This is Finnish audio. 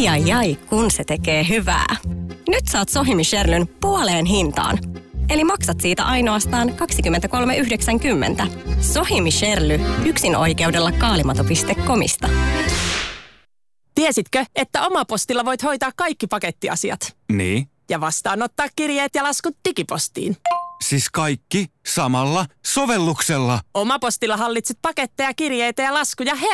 Ai, kun se tekee hyvää. Nyt saat Sohimi Sherlyn puoleen hintaan. Eli maksat siitä ainoastaan 23,90. Sohimi Sherly, yksin oikeudella kaalimato.comista. Tiesitkö, että Omapostilla voit hoitaa kaikki pakettiasiat? Niin. Ja vastaanottaa kirjeet ja laskut digipostiin. Siis kaikki samalla sovelluksella. Omapostilla hallitset paketteja, kirjeitä ja laskuja